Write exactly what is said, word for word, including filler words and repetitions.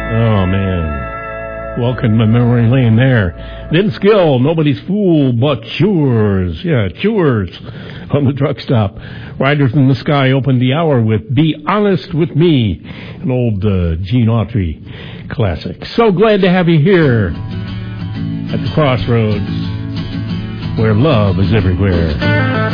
Oh, man. Welcome to memory lane there. Then Skill, Nobody's Fool But Yours. Yeah, Yours on the truck stop. Riders in the Sky opened the hour with Be Honest With Me, an old uh, Gene Autry classic. So glad to have you here at the crossroads where love is everywhere.